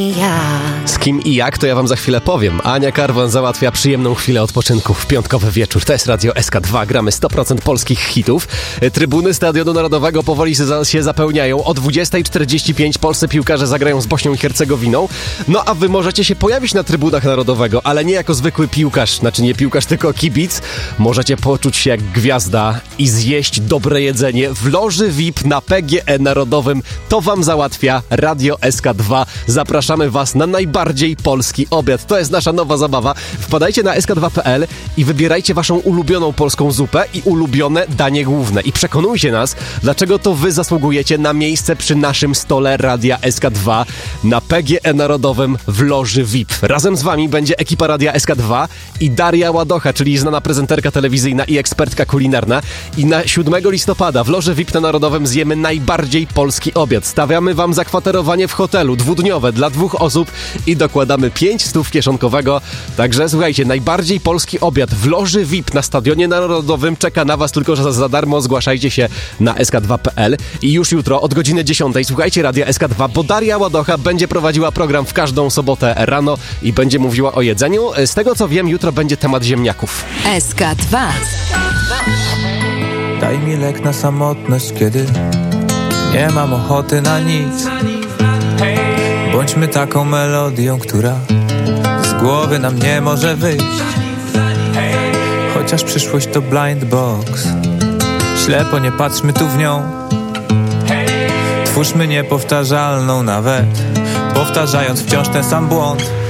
i jak. Z kim i jak, to ja wam za chwilę powiem. Ania Karwan załatwia przyjemną chwilę odpoczynku w piątkowy wieczór. To jest Radio SK2, gramy 100% polskich hitów. Trybuny Stadionu Narodowego powoli się zapełniają. O 20:45 polscy piłkarze zagrają z Bośnią i Hercegowiną. No a wy możecie się pojawić na trybunach Narodowego, ale nie jako zwykły piłkarz, znaczy nie piłkarz, tylko kibic. Możecie poczuć się jak gwiazda i zjeść dobre jedzenie w loży VIP na PGE Narodowym. To wam załatwia Radio SK2. Zapraszamy was na najbardziej polski obiad. To jest nasza nowa zabawa. Wpadajcie na sk2.pl i wybierajcie waszą ulubioną polską zupę i ulubione danie główne. I przekonujcie nas, dlaczego to wy zasługujecie na miejsce przy naszym stole Radia SK2 na PGE Narodowym w loży VIP. Razem z wami będzie ekipa Radia SK2 i Daria Ładocha, czyli znana prezenterka telewizyjna i ekspertka kulinarna. I na 7 listopada w loży VIP na Narodowym zjemy najbardziej polski obiad. Stawiamy wam zakwaterowanie w hotelu dwudniowe dla 2 osób i dokładamy 500 kieszonkowego. Także słuchajcie, najbardziej polski obiad w loży VIP na Stadionie Narodowym czeka na was, tylko że za darmo. Zgłaszajcie się na sk2.pl i już jutro od godziny 10 słuchajcie Radia SK2, bo Daria Ładocha będzie prowadziła program w każdą sobotę rano i będzie mówiła o jedzeniu. Z tego co wiem, jutro będzie temat ziemniaków. SK2. Daj mi lek na samotność, kiedy nie mam ochoty na nic. Bądźmy taką melodią, która z głowy nam nie może wyjść. Chociaż przyszłość to blind box, ślepo nie patrzmy tu w nią. Twórzmy niepowtarzalną nawet, powtarzając wciąż ten sam błąd.